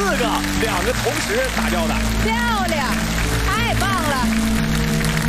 个，2个同时打掉的， 漂亮。